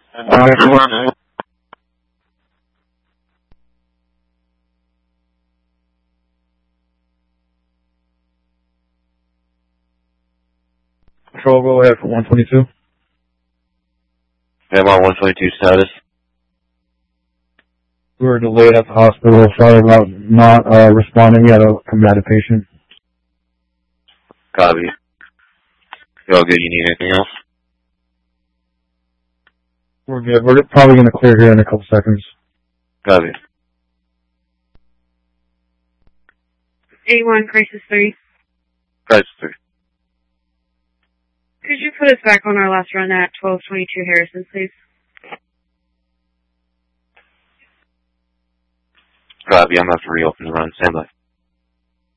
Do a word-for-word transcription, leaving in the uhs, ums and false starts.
Control, go ahead for one twenty-two. Yeah, about one twenty-two status. We were delayed at the hospital. Sorry about not uh, responding. We had a combative patient. Copy. You all good? You need anything else? We're good. We're probably going to clear here in a couple seconds. Copy. eighty-one, Crisis three. Crisis three. Could you put us back on our last run at twelve twenty-two Harrison, please? Copy. I'm about to reopen the run. Stand by.